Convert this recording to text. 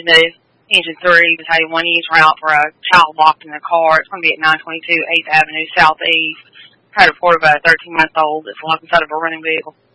engine 2, engine 3, Battalion 1E's route for a child locked in the car. It's going to be at 922 8th Avenue Southeast. I had a report of a 13-month-old that's locked inside of a running vehicle.